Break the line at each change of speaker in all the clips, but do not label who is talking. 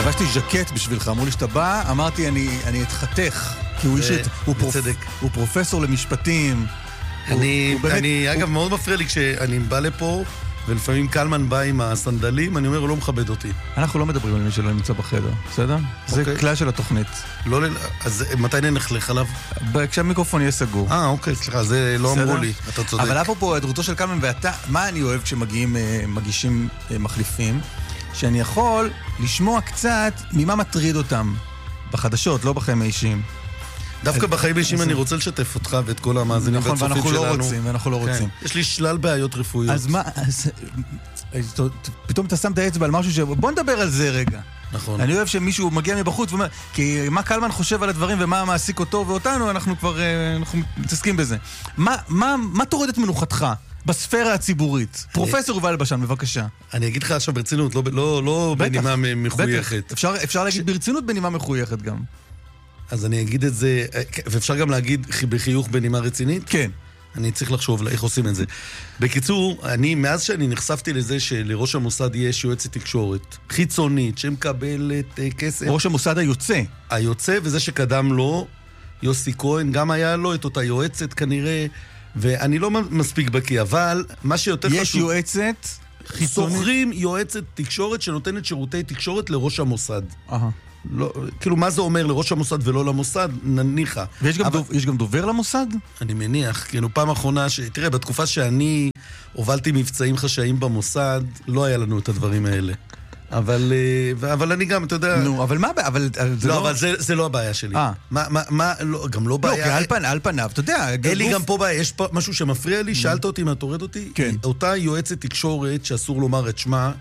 לבשתי ז'קט בשבילך, אמרו לי שאתה בא, אמרתי אני אתחתך, כי הוא אישית, הוא פרופסור למשפטים.
אגב, מאוד מפריע לי כשאני בא לפה, ולפעמים קלמן בא עם הסנדלים, אני אומר, הוא לא מכבד אותי.
אנחנו לא מדברים על מי שלא נמצא בחדר, בסדר? זה כלל של התוכנית.
אז מתי נלך עליו?
כשהמיקרופון יהיה סגור.
אוקיי, סליחה, זה לא אמרו לי, אתה צודק.
אבל אפרופו הדרותו של קלמן ואתה, מה אני אוהב כשמגיעים מגישים מחליפים? שאני יכול לשמוע קצת ממה מטריד אותם בחדשות, לא בחיים האישיים.
דווקא בחיים האישיים אני רוצה לשתף אותך ואת כל המאזינים
והצופים שלנו. ואנחנו לא רוצים.
יש לי שלל בעיות רפואיות.
אז מה, פתאום אתה שם את האצבע על משהו בוא נדבר על זה רגע.
נכון.
אני אוהב שמישהו מגיע מבחוץ ואומר, כי מה קלמן חושב על הדברים ומה מעסיק אותו ואותנו, אנחנו כבר מתעסקים בזה. מה תורד את מנוחתך בספירה הציבורית? פרופסור יובל אלבשן, בבקשה.
אני אגיד לך עכשיו ברצינות, לא בנימה מחויכת.
אפשר להגיד ברצינות בנימה מחויכת גם.
אז אני אגיד את זה, ואפשר גם להגיד בחיוך בנימה רצינית?
כן.
אני צריך לחשוב איך עושים את זה. בקיצור, מאז שאני נחשפתי לזה שלראש המוסד יש יועצת תקשורת חיצונית שמקבלת כסף.
ראש המוסד היוצא.
היוצא, וזה שקדם לו, יוסי כהן, גם היה לו את אותה יועצת כנראה, ואני לא מספיק בקי, אבל מה שיותר חשוב...
יש יועצת חיצונית?
סוחרים יועצת תקשורת שנותנת שירותי תקשורת לראש המוסד. לא, כאילו מה זה אומר לראש המוסד ולא למוסד, נניחה.
ויש גם דובר למוסד? אני
מניח, כאילו פעם אחרונה תראה, בתקופה שאני הובלתי מבצעים חשאיים במוסד, לא היה לנו את הדברים האלה. אבל אני גם, אתה יודע...
נו, אבל מה...
לא, אבל זה לא הבעיה שלי. גם לא בעיה...
לא, כי על פניו, אתה יודע...
אלי, גם פה בעיה, יש פה משהו שמפריע לי, שאלת אותי מה תורד אותי?
כן.
אותה יועצת תקשורת, שאסור לומר את שמה,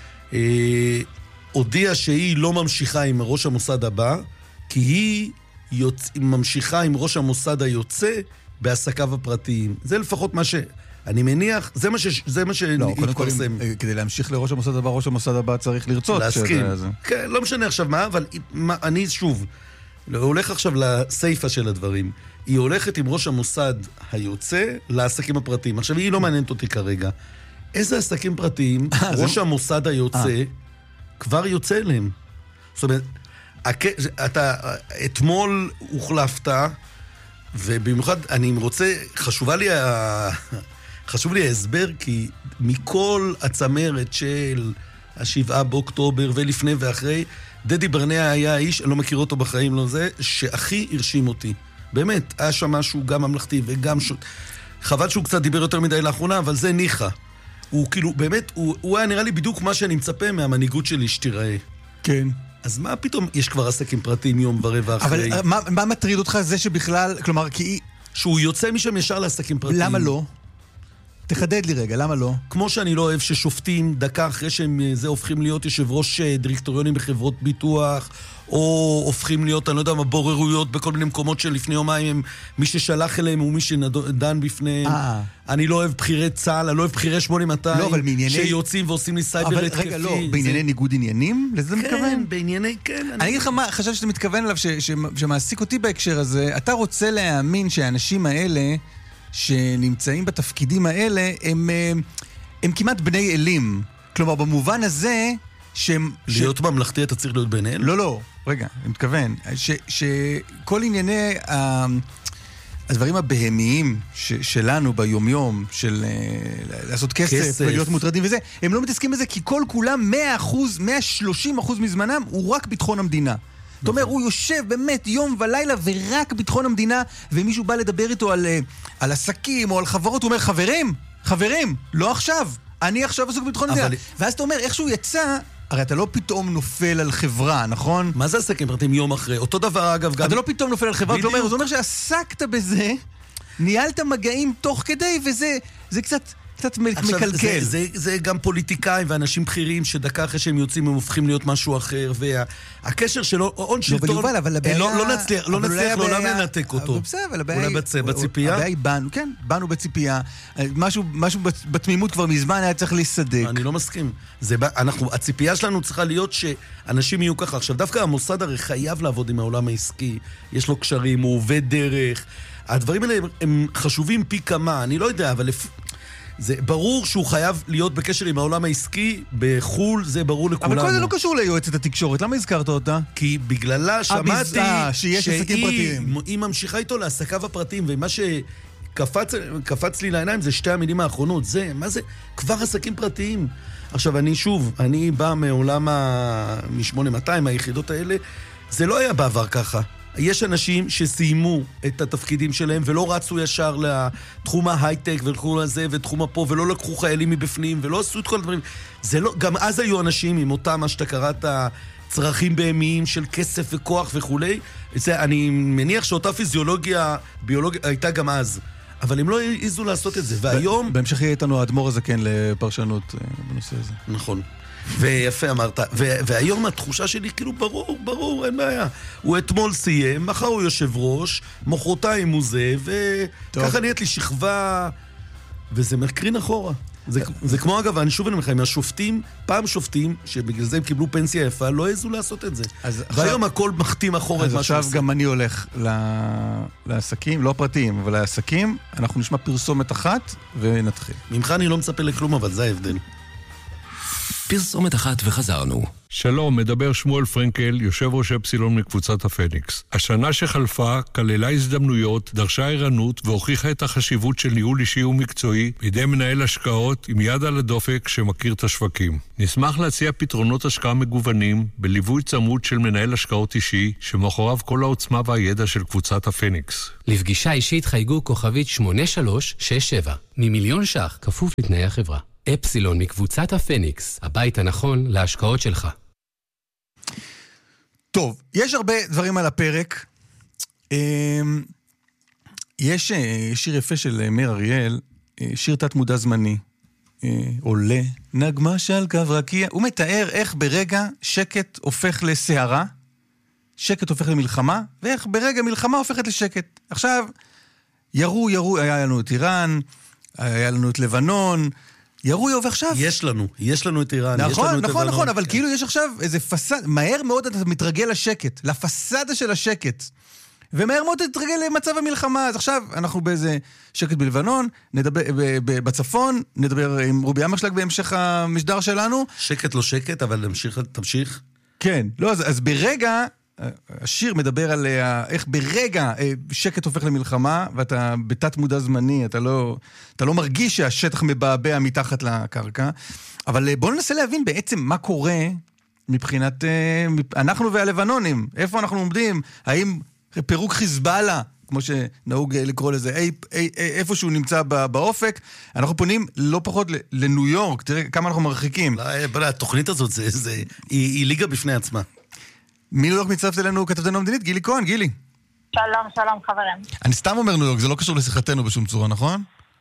הודיעה שהיא לא ממשיכה עם ראש המוסד הבא, כי היא ממשיכה עם ראש המוסד היוצא בעסקיו הפרטיים. זה לפחות מה ש... אני מניח, זה מה שנתפרסם.
כדי להמשיך לראש המוסד הבא, ראש המוסד הבא צריך לרצות.
להסכים. כן, לא משנה עכשיו מה, אבל אני שוב, הולך עכשיו לסייפה של הדברים. היא הולכת עם ראש המוסד היוצא לעסקים הפרטיים. עכשיו, היא לא מעניינת אותי כרגע. איזה עסקים פרטיים ראש המוסד היוצא כבר יוצא אליהם? זאת אומרת, אתה אתמול הוחלפת, ובמיוחד אני רוצה, חשוב לי ההסבר, כי מכל הצמרת של ה7 באוקטובר ולפני ואחרי, דדי ברנע היה האיש, אני לא מכיר אותו בחיים, לא זה, שהכי הרשים אותי. באמת, היה שם משהו גם ממלכתי וגם... חבל שהוא קצת דיבר יותר מדי לאחרונה, אבל זה ניחה. הוא כאילו, באמת, הוא היה נראה לי בדיוק מה שאני מצפה מהמנהיגות שלי שתיראה.
כן.
אז מה פתאום יש כבר עסקים פרטיים יום ורבע אחרי?
אבל מה מטריד אותך זה שבכלל, כלומר, כי...
שהוא יוצא משם ישר לעסקים פרטיים.
למה לא? תחדד לי רגע, למה לא?
כמו שאני לא אוהב ששופטים דקה אחרי שהם זה הופכים להיות יושב ראש דירקטוריונים בחברות ביטוח, או הופכים להיות, אני לא יודע מה, בוררויות בכל מיני מקומות שלפני יומיים, מי ששלח אליהם הוא מי שדן בפניהם. אני לא אוהב בחירי צה"ל, אני לא אוהב בחירי 8200,
לא, אבל מענייני...
שיוצאים ועושים לי סייבר התקפי.
רגע, לא, בענייני ניגוד עניינים? לזה אתה מתכוון?
כן, בענייני, כן.
אני אגיד לך מה, חשבתי שאתה מתכוון אליו, שמעסיק אותי בהקשר הזה, אתה רוצה להאמין שהאנשים האלה, שנמצאים בתפקידים האלה, הם כמעט בני אלים. כלומר, במובן הזה,
להיות ממלכתי אתה צריך להיות ביניהם?
לא, רגע, אני מתכוון, שכל ענייני הדברים הבהמיים שלנו ביומיום, של לעשות כסף ולהיות מוטרדים וזה, הם לא מתעסקים בזה, כי כל כולם 100%, 130% מזמנם הוא רק ביטחון המדינה. זאת אומרת, הוא יושב באמת יום ולילה ורק ביטחון המדינה, ומישהו בא לדבר איתו על עסקים או על חברות, הוא אומר, חברים, לא עכשיו. אני עכשיו עסוק בביטחון המדינה. ואז אתה אומר, איך שהוא יצא, הרי אתה לא פתאום נופל על חברה, נכון?
מה זה עסקים פרטיים יום אחרי? אותו דבר אגב גם...
אתה לא פתאום נופל על חברה, זה אומר שעסקת בזה, ניהלת מגעים תוך כדי, וזה קצת מקלקל.
זה גם פוליטיקאים ואנשים בכירים שדקה אחרי שהם יוצאים הם הופכים להיות משהו אחר, והקשר שלו, הון שלטון, לא נצליח לעולם לנתק אותו. אולי בציפייה?
הבעיה היא באנו בציפייה. משהו בתמימות כבר מזמן היה צריך להסדק.
אני לא מסכים. הציפייה שלנו צריכה להיות שאנשים יהיו ככה. עכשיו, דווקא המוסד הרי חייב לעבוד עם העולם העסקי. יש לו קשרים, הוא עובד דרך. הדברים האלה הם חשובים פי כמה. אני לא יודע, אבל זה ברור שהוא חייב להיות בקשר עם העולם העסקי, בחול זה ברור לכולנו.
אבל כל זה לא קשור ליועצת התקשורת, למה הזכרת אותה?
כי בגללה שמעתי
שיש עסקים פרטיים.
היא ממשיכה איתו לעסקיו הפרטיים, ומה שקפץ לי לעיניים זה שתי המילים האחרונות, זה, מה זה? כבר עסקים פרטיים. עכשיו אני בא מעולם מ-8200, היחידות האלה, זה לא היה בעבר ככה. יש אנשים שסיימו את התפקידים שלהם ולא רצו ישר לתחום ההייטק ולתחום הזה ותחום הפה ולא לקחו חיילים מבפנים ולא עשו את כל הדברים. זה לא, גם אז היו אנשים עם אותם מה שאתה קראת צרכים בהמיים של כסף וכוח וכולי. אני מניח שאותה פיזיולוגיה ביולוגיה הייתה גם אז. אבל הם לא העיזו לעשות את זה. והיום...
בהמשך יהיה איתנו האדמו"ר הזה כן לפרשנות בנושא הזה.
נכון. ויפה אמרת. והיום התחושה שלי כאילו ברור, אין בעיה. הוא אתמול סיים, מחר הוא יושב ראש, מחרתיים הוא זה, וככה נהיית לי שכבה, וזה מקרין אחורה. זה כמו אגב, אני שוב אומר לכם, השופטים, פעם שופטים, שבגלל זה הם קיבלו פנסיה יפה, לא העזו לעשות את זה. והיום הכל מחתים אחורה את מה שעושה.
אז עכשיו גם אני הולך לעסקים, לא הפרטיים, אבל לעסקים, אנחנו נשמע פרסומת אחת ונתחיל.
ממך אני לא מצפה לכלום, אבל זה ההבדל.
פרסומת אחת וחזרנו.
שלום, מדבר שמואל פרנקל, יושב ראש אפסילון מקבוצת הפניקס. השנה שחלפה כללה הזדמנויות, דרשה ערנות והוכיחה את החשיבות של ניהול אישי ומקצועי בידי מנהל השקעות עם יד על הדופק שמכיר את השווקים. נשמח להציע פתרונות השקעה מגוונים בליווי צמוד של מנהל השקעות אישי שמאחוריו כל העוצמה והידע של קבוצת הפניקס.
לפגישה אישית חייגו כוכבית 8367 ממיליון ש"ח כפוף לתנאי החברה. אפסילון מקבוצת הפניקס, הבית הנכון להשקעות שלך.
טוב, יש הרבה דברים על הפרק. יש שיר יפה של מאיר אריאל, שיר תת מודע זמני. עולה, נגמה של קו רקיע. הוא מתאר איך ברגע שקט הופך לסערה, שקט הופך למלחמה, ואיך ברגע מלחמה הופכת לשקט. עכשיו, ירו, היה לנו את איראן, היה לנו את לבנון, ירו ועכשיו...
יש לנו את איראן,
נכון, אבל כאילו יש עכשיו איזה פסד, מהר מאוד אתה מתרגל לשקט, לפסדה של השקט, ומהר מאוד אתה מתרגל למצב המלחמה, אז עכשיו אנחנו באיזה שקט בלבנון, נדבר בצפון, נדבר עם רובי אמרשלג בהמשך המשדר שלנו.
שקט לא שקט, אבל תמשיך. כן,
לא, אז ברגע... השיר מדבר על איך ברגע שקט הופך למלחמה, ואתה בתת מודע זמני, אתה לא מרגיש שהשטח מבעבע מתחת לקרקע, אבל בואו ננסה להבין בעצם מה קורה מבחינת אנחנו והלבנונים, איפה אנחנו עומדים, האם פירוק חיזבאללה, כמו שנהוג לקרוא לזה, איפה שהוא נמצא באופק, אנחנו פונים לא פחות לניו יורק, תראה כמה אנחנו מרחיקים.
התוכנית הזאת היא ליגה בפני עצמה.
מניו יורק מצטרפת אלינו כתבתנו המדינית, גילי כהן, גילי.
שלום חברים.
אני סתם אומר ניו יורק, זה לא קשור לשיחתנו בשום צורה, נכון?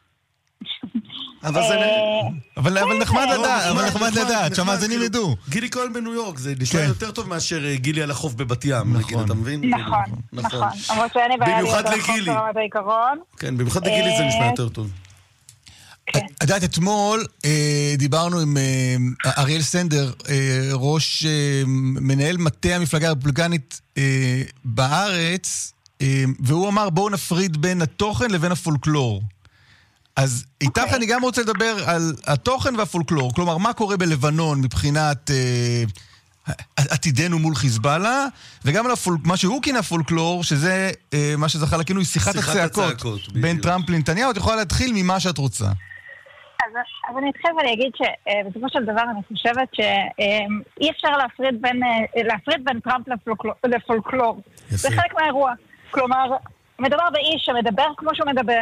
אבל נחמד לדעת, שהמאזינים ידעו.
גילי כהן בניו יורק, זה נשמע יותר טוב מאשר גילי על החוף בבת ים, אתה מבין?
נכון. למרות שאני בעיה להיות על החוף ברמת העיקרון.
כן, במיוחד לגילי זה נשמע יותר טוב.
את יודעת, אתמול דיברנו עם אריאל סנדר, ראש מנהל מטה המפלגה הרפובליקנית בארץ, והוא אמר בואו נפריד בין התוכן לבין הפולקלור. אז איתך אני גם רוצה לדבר על התוכן והפולקלור, כלומר מה קורה בלבנון מבחינת עתידנו מול חיזבאללה, וגם על מה שהוא כינה פולקלור, שזה מה שזכה לכינוי שיחת הצעקות בין טראמפ לנתניהו. את יכולה להתחיל ממה שאת רוצה.
אז אני אתחיל ואני אגיד שבסופו של דבר אני חושבת שאי אפשר להפריד בין טראמפ לפולקלור. זה חלק מהאירוע. כלומר, מדובר באיש שמדבר כמו שהוא מדבר.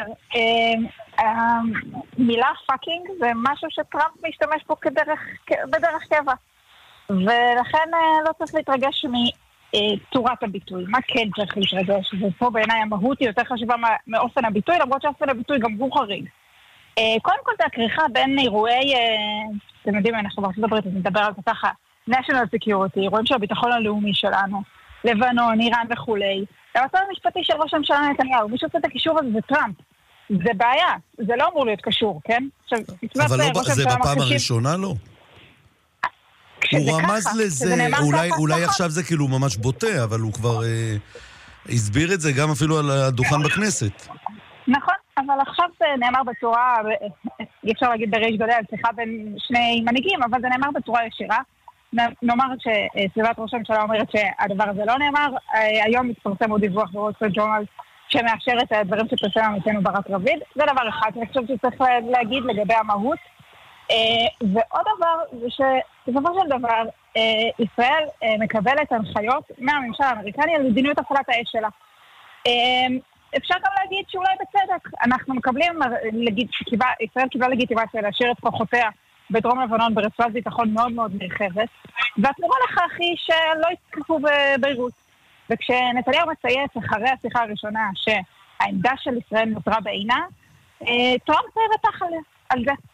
המילה פאקינג זה משהו שטראמפ משתמש פה בדרך קבע. ולכן לא צריך להתרגש מתורת הביטוי. מה כן צריך להתרגש? ופה בעיניי המהות היא יותר חשובה מאופן הביטוי, למרות שאופן הביטוי גם הוא חריג. קודם כל זה הכריכה בין אירועי, אתם יודעים, אנחנו בארצות הברית, אז נדבר על זה ככה, national security, אירועים של הביטחון הלאומי שלנו, לבנון, איראן וכולי, למצב המשפטי של ראש הממשלה נתניהו, מי שעושה את הקישור הזה זה טראמפ. זה בעיה, זה לא אמור להיות קשור, כן?
אבל זה בפעם הראשונה לא. הוא רמז לזה, אולי עכשיו זה כאילו ממש בוטה, אבל הוא כבר הסביר את זה גם אפילו על הדוכן בכנסת.
נכון, אבל עכשיו זה נאמר בצורה, אי אפשר להגיד בריש גדול, שיחה בין שני מנהיגים, אבל זה נאמר בצורה ישירה. נאמר שסביבת ראש הממשלה אומרת שהדבר הזה לא נאמר. היום מתפרסם עוד דיווח בוול סטריט ג'ורנל שמאשר את הדברים שפרסם עמיתנו ברק רביד. זה דבר אחד, אני חושבת שצריך להגיד לגבי המהות. ועוד דבר זה שבסופו של דבר ישראל מקבלת הנחיות מהממשל האמריקני על מדיניות הפעלת האש שלה. אפשר גם להגיד שאולי בצדק, אנחנו מקבלים, ישראל קיבלה לגיטימציה להשאיר את כוחותיה בדרום לבנון ברצועת ביטחון מאוד מאוד נרחבת, והתמורה לכך היא שלא יתקפו בביירות. וכשנתניהו מצייץ אחרי השיחה הראשונה שהעמדה של ישראל נותרה בעינה, טראמפ רתח על זה.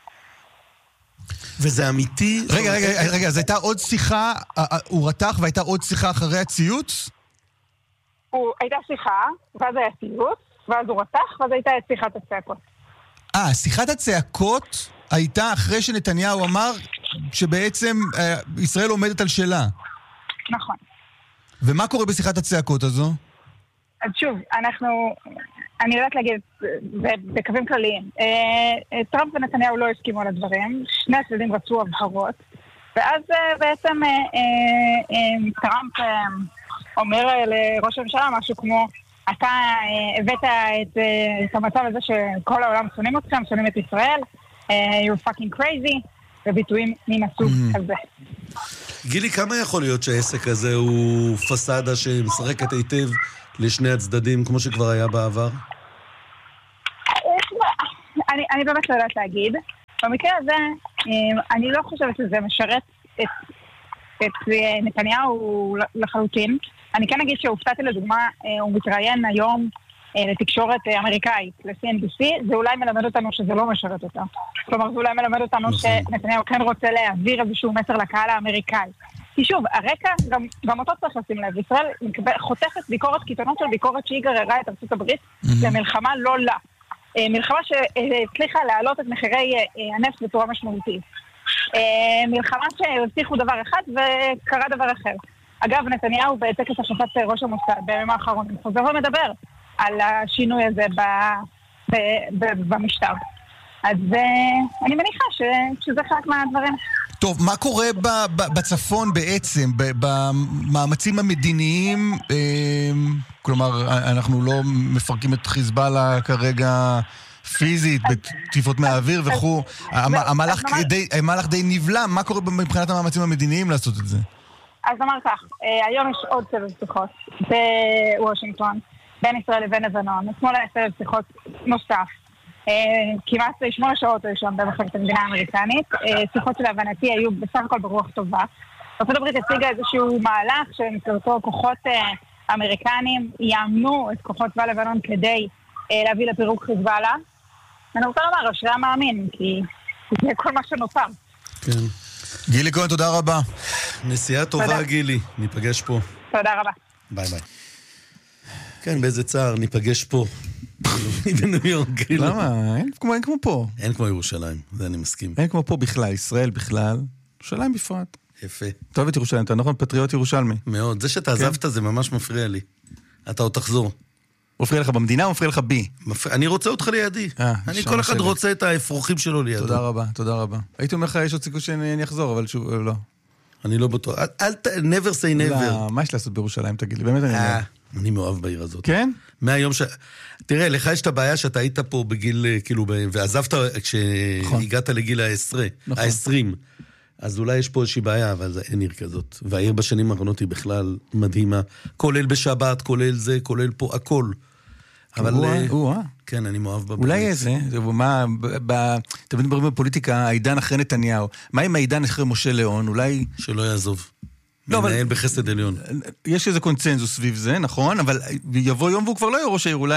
וזה אמיתי?
רגע, אז הייתה עוד שיחה, הוא רתח והייתה עוד שיחה אחרי הציוץ?
הייתה שיחה, ואז היה ציוץ, ואז הוא רתח, ואז הייתה את שיחת הצעקות.
שיחת הצעקות הייתה אחרי שנתניהו אמר שבעצם ישראל עומדת על שלה.
נכון.
ומה קורה בשיחת הצעקות הזו?
אז שוב, אני יודעת להגיד, בקווים כלליים, טראמפ ונתניהו לא הסכימו על הדברים, שני הצדדים רצו הבהרות, ואז בעצם טראמפ אומר לראש הממשלה משהו כמו, אתה הבאת את המצב הזה שכל העולם שונאים אתכם, שונאים את ישראל, you're fucking crazy, וביטויים מן הסוג הזה.
גילי, כמה יכול להיות שהעסק הזה הוא פסאדה שמשחקת היטב לשני הצדדים, כמו שכבר היה בעבר?
אני באמת לא יודעת להגיד. במקרה הזה, אני לא חושבת שזה משרת את נתניהו לחלוטין. אני כן אגיד שהופתעתי לדוגמה, הוא מתראיין היום לתקשורת אמריקאית, ל-CNBC, זה אולי מלמד אותנו שזה לא משרת אותה. כלומר, זה אולי מלמד אותנו שנתניהו כן רוצה להעביר איזשהו מסר לקהל האמריקאי. כי שוב, הרקע, גם אותו צריך לשים לב, ישראל חותכת ביקורת קיתונות של ביקורת שהיא גררה את ארצות הברית למלחמה לא לה. מלחמה שהצליחה להעלות את מחירי הנפט בצורה משמעותית. מלחמה שהבטיחו דבר אחד וקרה דבר אחר. אגב, נתניהו בטקס החלפת ראש המוסד בימים האחרונים חוזר ומדבר על השינוי הזה במשטר. אז אני מניחה שזה חלק מהדברים.
טוב, מה קורה בצפון בעצם, במאמצים המדיניים? כלומר, אנחנו לא מפרקים את חיזבאללה כרגע פיזית, בתקיפות מהאוויר וכו'. המהלך די נבלע, מה קורה מבחינת המאמצים המדיניים לעשות את זה?
אז אמר כך, היום יש עוד סבב שיחות בוושינגטון, בין ישראל לבין לבנון. אתמול היה סבב שיחות נוסף. כמעט 8 שעות היו שם במחלקת המדינה האמריקנית. שיחות שלהבנתי היו בסך הכל ברוח טובה. ארצות הברית הציגה איזשהו מהלך שבמסגרתו כוחות אמריקנים יאמנו את כוחות צבא לבנון כדי להביא לפירוק חיזבאללה. אני רוצה לומר, אשרי המאמין, כי זה כל מה שנותר.
כן.
גילי כהן, תודה רבה.
נסיעה טובה, גילי. ניפגש פה.
תודה רבה.
ביי ביי. כן, באיזה צער, ניפגש פה. בניו יורק.
למה? אין כמו פה.
אין כמו ירושלים, זה אני מסכים.
אין כמו פה בכלל, ישראל בכלל, ירושלים בפרט.
יפה.
טוב את ירושלים, אתה נכון פטריוט ירושלמי.
מאוד, זה שאתה עזבת זה ממש מפריע לי. אתה עוד תחזור.
מפריע לך במדינה או מפריע לך בי?
אני רוצה אותך לידי. אני כל אחד רוצה את האפרוחים שלו לידו.
תודה רבה, תודה רבה. הייתי אומר לך, יש עוד סיכוי שאני אחזור, אבל שוב, לא.
אני לא בטוח. never say never.
לא, מה יש לעשות בירושלים, תגיד לי? באמת אני אומר.
אני מאוהב בעיר הזאת.
כן?
מהיום תראה, לך יש את הבעיה שאתה היית פה בגיל, כאילו, ועזבת כשהגעת לגיל ה-20. אז אולי יש פה איזושהי בעיה, אבל אין עיר כזאת. והעיר בשנים האחרונות היא בכלל מדהימה. כולל בשבת, כולל זה, כולל פה, הכל. אבל... כן, אני מאוהב בבית.
אולי איזה, מה, תמיד מדברים בפוליטיקה, העידן אחרי נתניהו. מה עם העידן אחרי משה ליאון? אולי...
שלא יעזוב. מנהל בחסד עליון.
יש איזה קונצנזוס סביב זה, נכון? אבל יבוא יום והוא כבר לא יהיה ראש העיר,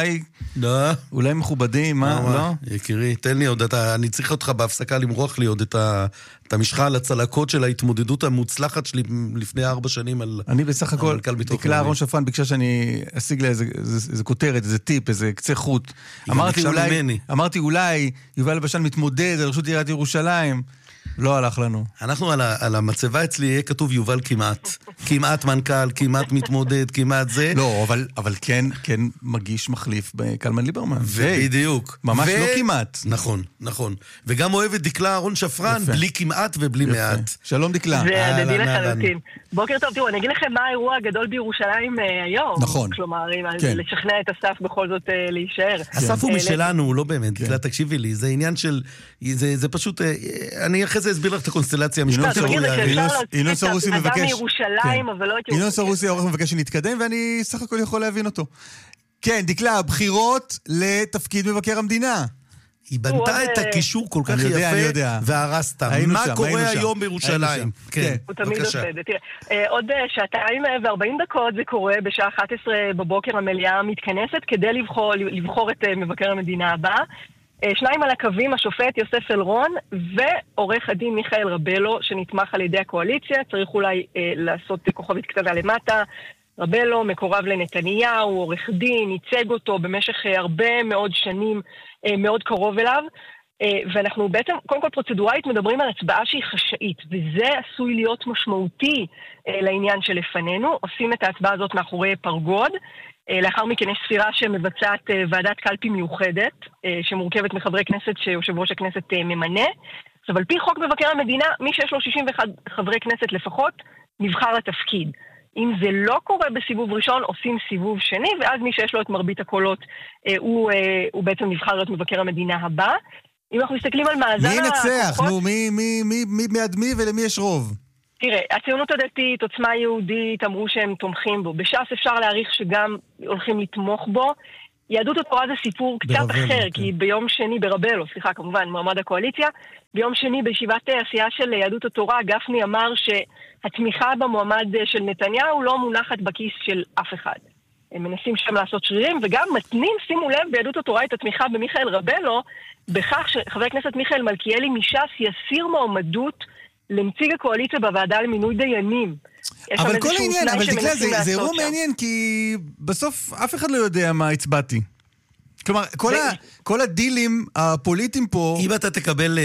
אולי מכובדים, מה, לא?
יקירי, תן לי עוד, אני צריך אותך בהפסקה למרוח לי עוד את המשחה על הצלקות של ההתמודדות המוצלחת שלי לפני 4 שנים על...
אני בסך הכל, דקלה אהרון שפרן ביקשה שאני אשיג לה איזה כותרת, איזה טיפ, איזה קצה חוט. אמרתי אולי, יובל בשן מתמודד על ראשות עיריית ירושלים. לא הלך לנו.
אנחנו על המצבה אצלי יהיה כתוב יובל כמעט. כמעט מנכ"ל, כמעט מתמודד, כמעט זה.
לא, אבל כן מגיש מחליף בקלמן ליברמן.
בדיוק.
ממש לא כמעט.
נכון. וגם אוהב את דקלה אהרון שפרן, בלי כמעט ובלי מעט.
שלום דקלה.
זה הדדי לחלוטין. בוקר טוב, תראו, אני אגיד לכם מה האירוע הגדול בירושלים היום.
נכון.
כלומר, לשכנע את אסף בכל זאת להישאר.
אסף הוא משלנו, הוא לא באמת. דקלה, תקשיבי לי, זה עניין של... זה פשוט... אני אחרי זה אסביר לך את הקונסטלציה המשפטית.
ינון סרוסי מבקש...
אדם מירושלים, אבל לא את
ינון סרוסי העורך מבקש שנתקדם, ואני סך הכל יכול להבין אותו. כן, דקלה, הבחירות לתפקיד מבקר המדינה.
היא בנתה את הקישור כל כך יפה, והרסת. מה קורה היום בירושלים?
כן, הוא תמיד עושה את זה. תראה, עוד 2:40 זה קורה, בשעה 11 בבוקר המליאה מתכנסת, כדי לבחור את מבקר המדינה הבא. שניים על הקווים, השופט יוסף אלרון, ועורך הדין מיכאל רבלו, שנתמך על ידי הקואליציה. צריך אולי לעשות כוכבית קטנה למטה. רבלו מקורב לנתניהו, עורך דין, ייצג אותו במשך הרבה מאוד שנים, מאוד קרוב אליו, ואנחנו בעצם, קודם כל פרוצדורלית, מדברים על הצבעה שהיא חשאית, וזה עשוי להיות משמעותי לעניין שלפנינו. עושים את ההצבעה הזאת מאחורי פרגוד, לאחר מכן יש ספירה שמבצעת ועדת קלפי מיוחדת, שמורכבת מחברי כנסת שיושב ראש הכנסת ממנה. עכשיו, על פי חוק מבקר המדינה, מי שיש לו 61 חברי כנסת לפחות, נבחר לתפקיד. אם זה לא קורה בסיבוב ראשון, עושים סיבוב שני, ואז מי שיש לו את מרבית הקולות, הוא בעצם נבחר להיות מבקר המדינה הבא. אם אנחנו מסתכלים על מאזן...
מי ינצח? נו, מי בעד מי ולמי יש רוב?
תראה, הציונות הדתית, עוצמה יהודית, אמרו שהם תומכים בו. בש"ס אפשר להעריך שגם הולכים לתמוך בו. יהדות התורה זה סיפור קצת אחר, כי ביום שני, ברבלו, סליחה, כמובן, מועמד הקואליציה, ביום שני בישיבת העשייה של יהדות התורה, גפני אמר שהתמיכה במועמד של נתניהו לא מונחת בכיס של אף אחד. הם מנסים שם לעשות שרירים, וגם מתנים, שימו לב, ביהדות התורה את התמיכה במיכאל רבלו, בכך שחבר הכנסת מיכאל מלכיאלי מש"ס יסיר מועמדות לנציג הקואליציה בוועדה למינוי דיינים.
אבל כל העניין, אבל דקלה, זה אירוע מעניין, כי בסוף אף אחד לא יודע מה הצבעתי. כלומר, כל הדילים הפוליטיים פה...
אם אתה תקבל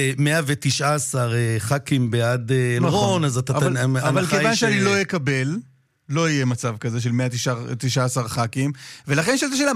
119 ח"כים בעד אלרון, אז אתה...
אבל כיוון שאני לא אקבל, לא יהיה מצב כזה של 119 ח"כים, ולכן שאלת השאלה,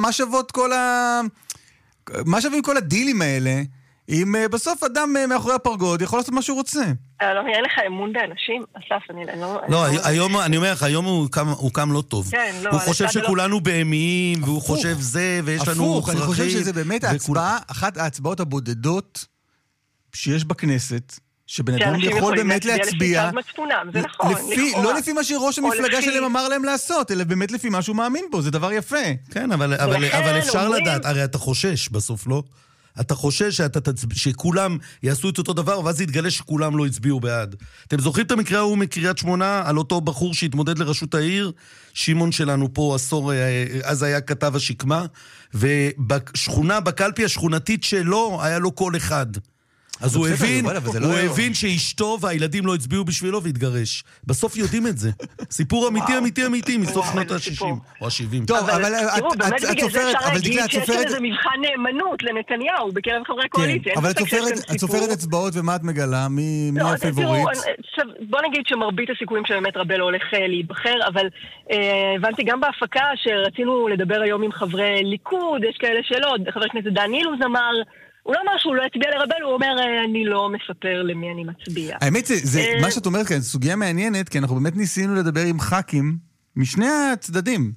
מה שווים כל הדילים האלה, אם בסוף אדם מאחורי הפרגוד יכול לעשות מה שהוא רוצה.
לא, אין לך אמון באנשים, אסף, אני לא...
לא, אני אומר לך, היום הוא קם לא טוב. הוא חושב שכולנו בהמיים, והוא חושב זה, ויש לנו
הפוך, אני חושב שזה באמת אחת ההצבעות הבודדות שיש בכנסת, שבן אדם יכול באמת להצביע, לא לפי מה שראש המפלגה שלהם אמר להם לעשות, אלא באמת לפי מה שהוא מאמין בו, זה דבר יפה.
כן, אבל אפשר לדעת, הרי אתה חושש בסוף, לא? אתה חושש שכולם יעשו את אותו דבר, ואז יתגלה שכולם לא הצביעו בעד. אתם זוכרים את המקרה ההוא מקריית שמונה, על אותו בחור שהתמודד לראשות העיר? שמעון שלנו פה עשור, אז היה כתב השקמה, ובשכונה, בקלפי השכונתית שלו, היה לו קול אחד. אז הוא הבין שאשתו והילדים לא הצביעו בשבילו והתגרש. בסוף יודעים את זה. סיפור אמיתי מסוף שנות ה-60 או ה-70.
טוב, אבל
את סופרת, אבל דקלה, את סופרת... שיש איזה מבחן נאמנות לנתניהו בקרב חברי הקואליציה.
אבל את סופרת אצבעות ומה את מגלה? מי הפייבוריט?
בוא נגיד שמרבית הסיכויים שבאמת רבלו הולך להיבחר, אבל הבנתי גם בהפקה שרצינו לדבר היום עם חברי ליכוד, יש כאלה שלא, חבר הכנסת דן אילוז אמר, הוא לא אמר שהוא לא הצביע לרבל, הוא אומר, אני לא מספר למי אני מצביע.
האמת, מה שאת אומרת כאן, זו סוגיה מעניינת, כי אנחנו באמת ניסינו לדבר עם ח"כים משני הצדדים.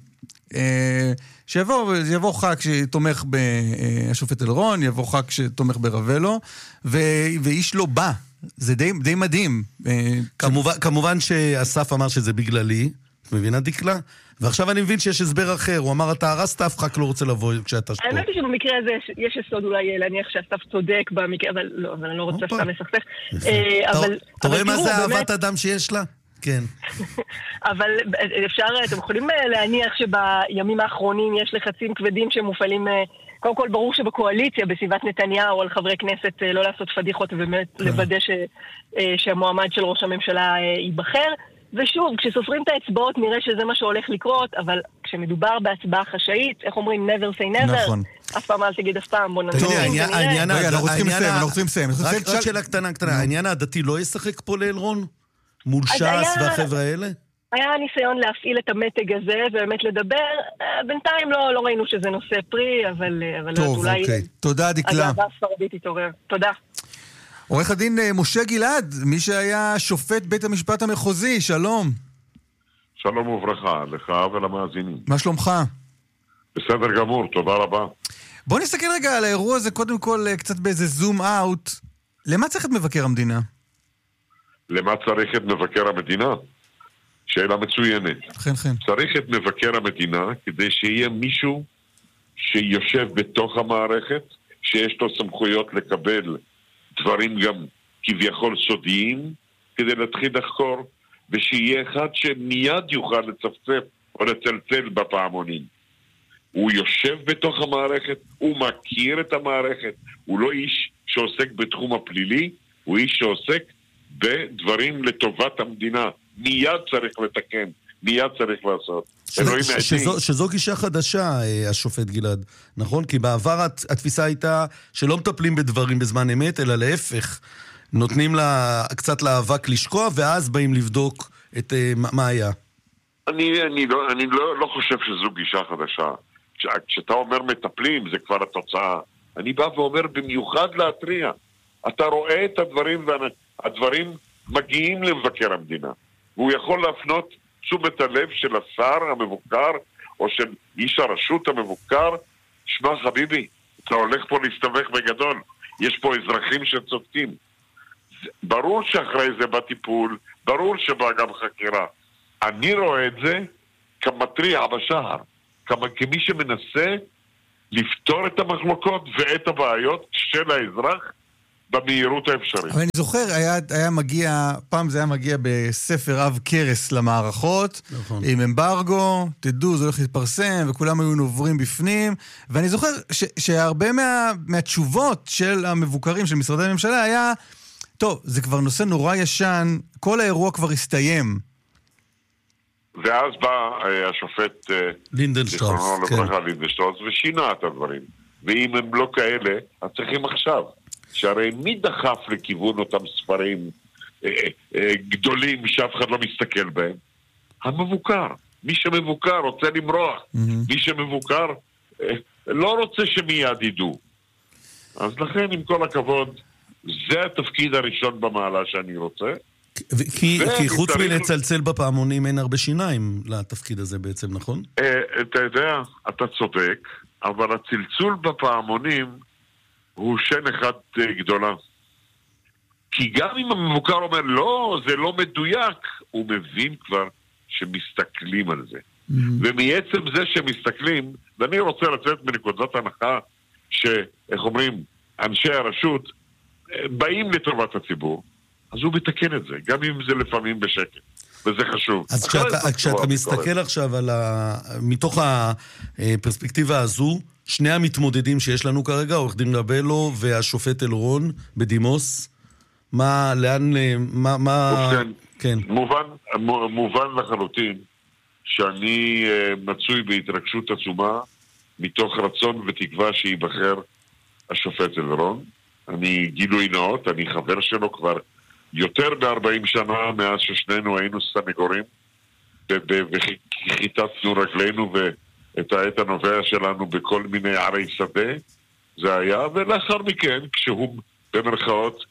שיבוא ח"כ שתומך בשופט אלרון, יבוא ח"כ שתומך ברבלו, ואיש לא בא. זה די מדהים.
כמובן שאסף אמר שזה בגללי, מבינה דקלה? ועכשיו אני מבין שיש הסבר אחר, הוא אמר, אתה הרסת, אף אחד לא רוצה לבוא כשאתה שטוב.
האמת היא שבמקרה הזה יש יסוד אולי להניח שאסף צודק במקרה, אבל אני לא רוצה סתם לסכסך.
אתה רואה מה זה אהבת אדם שיש לה? כן.
אבל אפשר, אתם יכולים להניח שבימים האחרונים יש לחצים כבדים שמופעלים, קודם כל ברור שבקואליציה, בסביבת נתניהו, על חברי כנסת לא לעשות פדיחות ובאמת לוודא שהמועמד של ראש הממשלה ייבחר. ושוב, כשסופרים את האצבעות נראה שזה מה שהולך לקרות, אבל כשמדובר בהצבעה חשאית, איך אומרים, never say never,
נכון.
אף פעם אל תגיד אף פעם, בוא ננסה.
אנחנו צריכים לסיים.
רק שאלה קטנה, העניין הדתי לא ישחק פה לאלרון? מול ש"ס והחבר'ה האלה?
היה ניסיון להפעיל את המתג הזה, ובאמת לדבר. בינתיים לא ראינו שזה נושא פרי, אבל
טוב,
אולי...
אוקיי. תודה, דקלה.
הגאווה הספרדית התעורר. תודה.
עורך הדין משה גלעד, מי שהיה שופט בית המשפט המחוזי, שלום.
שלום וברכה, לך ולמאזינים.
מה שלומך?
בסדר גמור, תודה רבה.
בוא נסתכל רגע על האירוע הזה, קודם כל קצת באיזה זום אאוט. למה צריך את מבקר המדינה?
למה צריך את מבקר המדינה? שאלה מצוינת.
כן.
צריך את מבקר המדינה כדי שיהיה מישהו שיושב בתוך המערכת, שיש לו סמכויות לקבל דברים גם כביכול סודיים, כדי להתחיל לחקור, ושיהיה אחד שמיד יוכל לצפצף או לצלצל בפעמונים. הוא יושב בתוך המערכת, הוא מכיר את המערכת, הוא לא איש שעוסק בתחום הפלילי, הוא איש שעוסק בדברים לטובת המדינה. מיד צריך לתקן, מיד צריך לעשות.
שזו גישה חדשה, השופט גלעד, נכון? כי בעבר התפיסה הייתה שלא מטפלים בדברים בזמן אמת, אלא להפך, נותנים לה קצת לאבק לשקוע, ואז באים לבדוק את מה היה.
אני לא חושב שזו גישה חדשה. כשאתה אומר מטפלים, זה כבר התוצאה. אני בא ואומר במיוחד להטריע. אתה רואה את הדברים, והדברים מגיעים למבקר המדינה. והוא יכול להפנות תשומת הלב של השר המבוקר, או של איש הרשות המבוקר. שמע חביבי, אתה הולך פה להסתבך בגדול. יש פה אזרחים שצודקים. ברור שאחרי זה בטיפול, ברור שבא גם חקירה. אני רואה את זה כמטריע בשער, כמי שמנסה לפתור את המחלוקות ואת הבעיות של האזרח במהירות האפשרית.
אבל אני זוכר, היה מגיע, פעם זה היה מגיע בספר אב קרס למערכות, נכון. עם אמברגו, תדעו, זה הולך להתפרסם, וכולם היו נוברים בפנים, ואני זוכר שהרבה מהתשובות של המבוקרים של משרדי הממשלה היה, טוב, זה כבר נושא נורא ישן, כל האירוע כבר הסתיים.
ואז בא השופט
לינדנשטראוס,
לינדנשטראוס, ושינה את הדברים. ואם הם לא כאלה, אז צריכים עכשיו. שהרי מי דחף לכיוון אותם ספרים גדולים שאף אחד לא מסתכל בהם? המבוקר. מי שמבוקר רוצה למרוח. מי שמבוקר לא רוצה שמיד ידעו. אז לכן, עם כל הכבוד, זה התפקיד הראשון במעלה שאני רוצה.
כי חוץ מלצלצל בפעמונים אין הרבה שיניים לתפקיד הזה בעצם, נכון?
אתה יודע, אתה צודק, אבל הצלצול בפעמונים הוא שן אחד גדולה. כי גם אם המבוקר אומר, לא, זה לא מדויק, הוא מבין כבר שמסתכלים על זה. ומעצם זה שמסתכלים, ואני רוצה לצאת מנקודת הנחה שאיך אומרים, אנשי הרשות באים לטובת הציבור, אז הוא מתקן את זה, גם אם זה לפעמים בשקט. וזה חשוב.
אז כשאתה מסתכל עכשיו מתוך הפרספקטיבה הזו, שני המתמודדים שיש לנו כרגע, עורך דין רבלו והשופט אלרון בדימוס,
כן. מובן לחלוטין שאני מצוי בהתרגשות עצומה מתוך רצון ותקווה שיבחר השופט אלרון. אני גילוי נאות, אני חבר שלו כבר יותר ב-40 שנה מאז ששנינו היינו סנגורים וחיטצנו רגלינו ואת העת הנובע שלנו בכל מיני ערי שדה זה היה, ולאחר מכן כשהוא במרכאות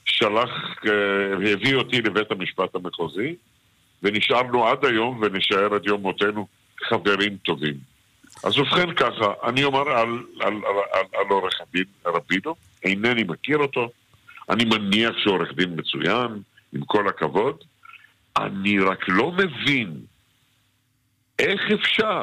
הביא אותי לבית המשפט המחוזי ונשארנו עד היום ונשאר עד יום מותנו חברים טובים. אז ובכן ככה, אני אומר על עורך הדין רבינו, אינני מכיר אותו, אני מניח שעורך דין מצוין, עם כל הכבוד, אני רק לא מבין איך אפשר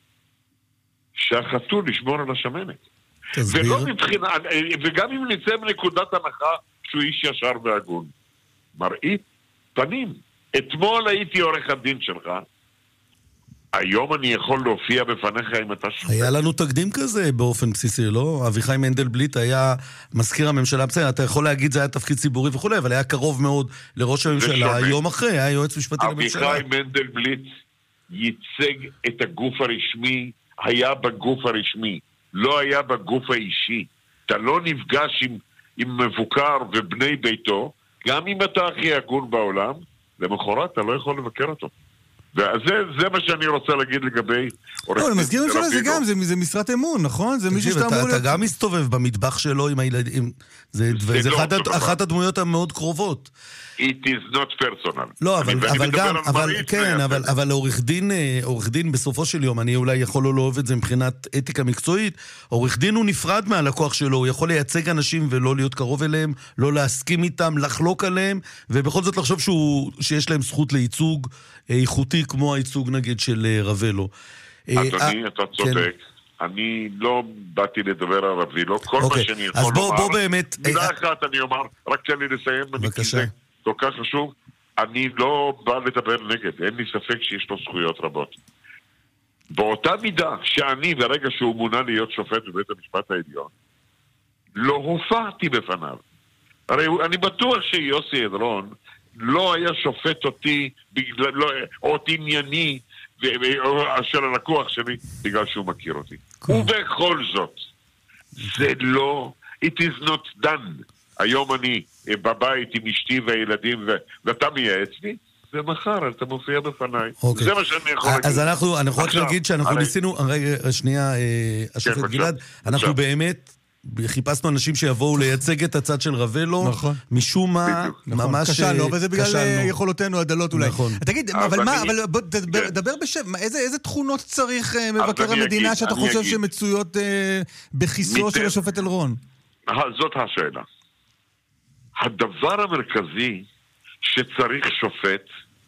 שהחתול לשמור על השמנת. ולא מבחינה, וגם אם נצא מנקודת הנחה שהוא איש ישר והגון. מראית פנים. אתמול הייתי עורך הדין שלך, היום אני יכול להופיע בפניך אם אתה שופט.
היה לנו תקדים כזה באופן בסיסי, לא? אביחי מנדלבליט היה מזכיר הממשלה, בסדר, אתה יכול להגיד זה היה תפקיד ציבורי וכו', אבל היה קרוב מאוד לראש הממשלה, יום אחרי, היה יועץ משפטי לממשלה.
אביחי מנדלבליט ייצג את הגוף הרשמי, היה בגוף הרשמי, לא היה בגוף האישי. אתה לא נפגש עם מבוקר ובני ביתו, גם אם אתה הכי הגון בעולם, למחרת אתה לא יכול לבקר אותו. וזה מה שאני רוצה להגיד לגבי...
לא, למזכיר ממשלה זה גם, זה משרת אמון, נכון? זה מישהו שאתה אמור...
אתה גם מסתובב במטבח שלו עם הילדים, זה אחת הדמויות המאוד קרובות.
It is not personal.
לא, אבל גם, אבל עורך דין בסופו של יום, אני אולי יכול לא לאהוב את זה מבחינת אתיקה מקצועית, עורך דין הוא נפרד מהלקוח שלו, הוא יכול לייצג אנשים ולא להיות קרוב אליהם, לא להסכים איתם, לחלוק עליהם, ובכל זאת לחשוב שיש להם זכות לייצוג איכותי, כמו הייצוג נגיד של רבלו.
אדוני, אתה צודק. אני לא באתי לדבר ערבי, לא כל מה שאני יכול לומר. מילה אחת אני אומר, רק תן לי לסיים,
בבקשה.
כל כך חשוב, אני לא בא לדבר נגד, אין לי ספק שיש לו זכויות רבות. באותה מידה שאני, ברגע שהוא מונה להיות שופט בבית המשפט העליון, לא הופעתי בפניו. הרי אני בטוח שיוסי אדרון לא היה שופט אותי בגלל, או ענייני של הלקוח שלי, בגלל שהוא מכיר אותי. ובכל זאת, זה לא, it is not done. היום אני בבית עם אשתי והילדים ואתה מייעץ לי, ומחר אתה מופיע בפניי. זה מה שאני יכול להגיד.
אז אנחנו רק נגיד שאנחנו ניסינו, רגע, שנייה, השופט גלעד, אנחנו באמת חיפשנו אנשים שיבואו לייצג את הצד של רבלו, משום מה, ממש
קשלנו, וזה בגלל יכולותינו הדלות אולי. תגיד, אבל מה, בוא תדבר בשם, איזה תכונות צריך מבקר המדינה שאתה חושב שמצויות בכיסו של השופט אלרון?
זאת השאלה. הדבר המרכזי שצריך שופט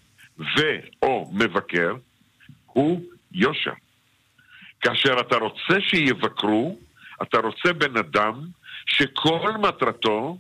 או מבקר הוא יושר. כאשר אתה רוצה שיבקרו, אתה רוצה בן אדם שכל מטרתו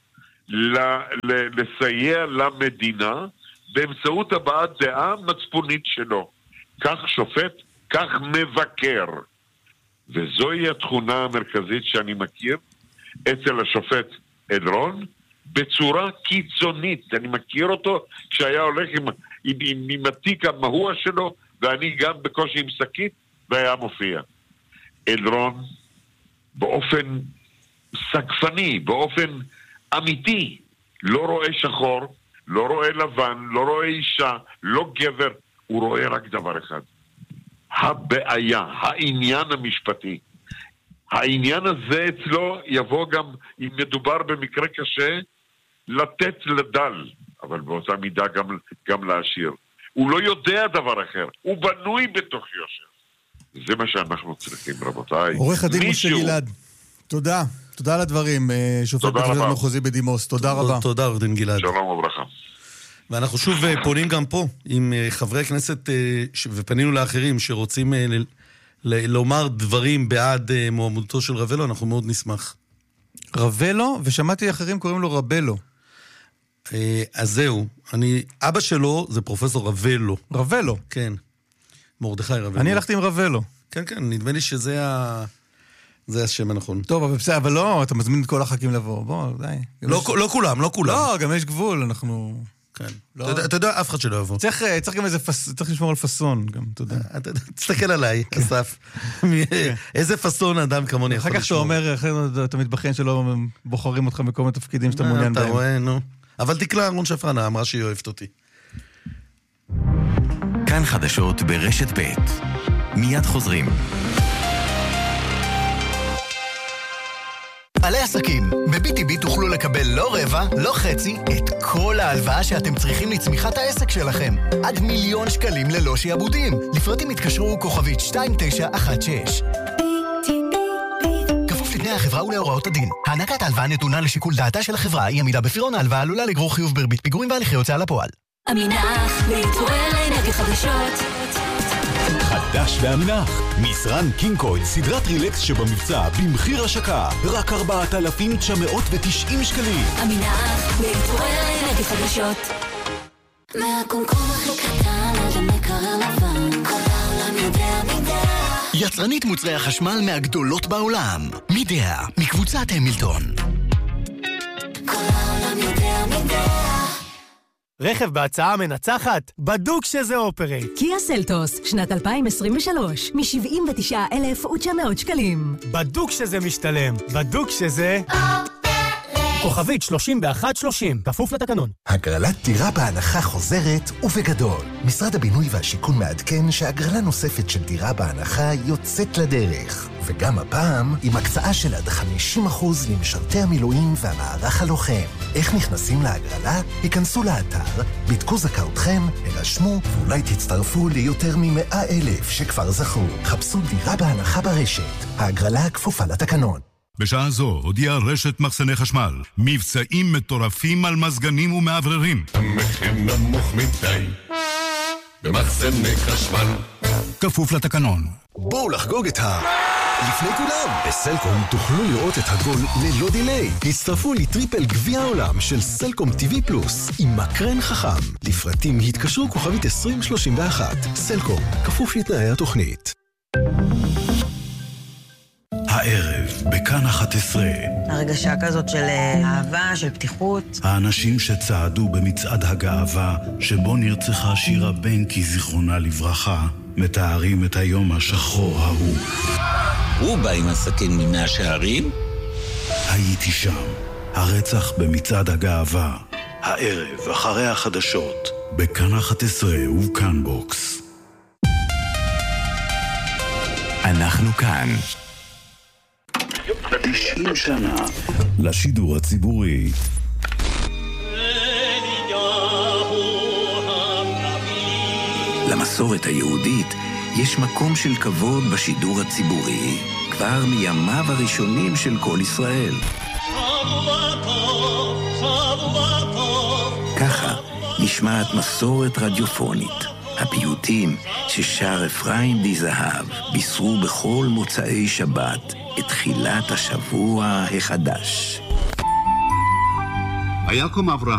לסייע למדינה באמצעות הבעת דעה מצפונית שלו. כך שופט, כך מבקר. וזוהי התכונה המרכזית שאני מכיר אצל השופט אלרון, בצורה קיצונית. אני מכיר אותו כשהיה הולך עם התיק המהוע שלו, ואני גם בקושי עם שקית, והיה מופיע. אלרון, באופן סקפני, באופן אמיתי, לא רואה שחור, לא רואה לבן, לא רואה אישה, לא גבר, הוא רואה רק דבר אחד. הבעיה, העניין המשפטי. העניין הזה אצלו יבוא גם, אם מדובר במקרה קשה, לתת לדל, אבל באותה מידה גם להשאיר. הוא לא יודע דבר אחר, הוא בנוי בתוך יושר. זה מה שאנחנו צריכים, רבותיי.
עורך הדין משה גלעד, תודה. תודה על הדברים, שופט בית המשפט המחוזי בדימוס. תודה רבה.
תודה, עורך דין גלעד.
שלום וברכה.
ואנחנו שוב פונים גם פה עם חברי כנסת, ופנינו לאחרים שרוצים לומר דברים בעד מועמדותו של רבלו, אנחנו מאוד נשמח.
רבלו? ושמעתי אחרים קוראים לו רבלו.
אז זהו, אבא שלו זה פרופסור רבלו.
רבלו?
כן. מרדכי רבלו.
אני הלכתי עם רבלו.
כן, כן, נדמה לי שזה השם הנכון.
טוב, אבל לא, אתה מזמין את כל הח"כים לבוא. בוא, די.
לא כולם, לא כולם.
לא, גם יש גבול, אנחנו...
כן. אתה יודע, אף אחד שלא יבוא.
צריך גם צריך לשמור על פסון, גם, אתה יודע.
תסתכל עליי, אסף. איזה פסון אדם כמוני יכול לשמור.
אחר כך שאתה אומר, אתה מתבחן שלא בוחרים אותך בכל מיני תפקידים שאתה מעוניין בהם.
אתה רואה, נו. אבל תקלה, ארון שפרנה אמרה שהיא אוהבת אותי.
כאן חדשות ברשת ב' מיד חוזרים.
בעלי עסקים, ב-BTB תוכלו לקבל לא רבע, לא חצי, את כל ההלוואה שאתם צריכים לצמיחת העסק שלכם. עד 1,000,000 שקלים ללא שיעבודים. לפרטים התקשרו כוכבית 2916. כפוף לתנאי החברה ולהוראות הדין. הענקת ההלוואה נתונה לשיקול דעתה של החברה, אי עמידה בפירעון ההלוואה עלולה לגרור חיוב בריבית פיגורים והליכי הוצאה לפועל.
עמינח, להתעורר לאנרגיות חדשות.
חדש ועמינח, מסרן קינקויד, סדרת רילקס שבמבצע במחיר השקה, רק 4,990 שקלים.
עמינח, להתעורר לאנרגיות חדשות. מהקומקום הכי קטן עד המקרר לבן, כל העולם יודע מידה.
יצרנית מוצרי החשמל מהגדולות בעולם, מידה, מקבוצת המילטון.
כל העולם יודע מידה.
רכב בהצעה מנצחת? בדוק שזה אופרייט.
קיה סלטוס, שנת 2023, מ-79,900 שקלים.
בדוק שזה משתלם. בדוק שזה... כוכבית 3130, כפוף לתקנון.
הגרלת דירה בהנחה חוזרת ובגדול. משרד הבינוי והשיכון מעדכן שהגרלה נוספת של דירה בהנחה יוצאת לדרך. וגם הפעם עם הקצאה של עד 50% למשרתי המילואים והמערך הלוחם. איך נכנסים להגרלה? היכנסו לאתר, בדקו זכאותכם, הרשמו, ואולי תצטרפו ליותר מ100,000 שכבר זכו. חפשו דירה בהנחה ברשת. ההגרלה כפופה לתקנון.
בשעה זו הודיעה רשת מחסני חשמל, מבצעים מטורפים על מזגנים ומעבררים.
המחיר נמוך מדי במחסני חשמל,
כפוף לתקנון.
בואו לחגוג את לפני כולם, בסלקום תוכלו לראות את הגול ללא דיליי. הצטרפו לטריפל גביע העולם של סלקום TV פלוס עם מקרן חכם. לפרטים התקשרו כוכבית 2031. סלקום, כפוף לתנאי התוכנית.
הערב, בכאן 11.
הרגשה כזאת של אהבה, של פתיחות.
האנשים שצעדו במצעד הגאווה, שבו נרצחה שירה בנקי זיכרונה לברכה, מתארים את היום השחור ההוא.
הוא בא עם הסכין ממאה שערים?
הייתי שם. הרצח במצעד הגאווה. הערב, אחרי החדשות. בכאן 11 ובכאן בוקס.
אנחנו כאן.
90 שנה לשידור הציבורי.
למסורת היהודית יש מקום של כבוד בשידור הציבורי כבר מימיו הראשונים של כל ישראל. ככה נשמעת מסורת רדיופונית. הפיוטים ששר אפרים די זהב בישרו בכל מוצאי שבת את תחילת השבוע החדש.
ויקום אברהם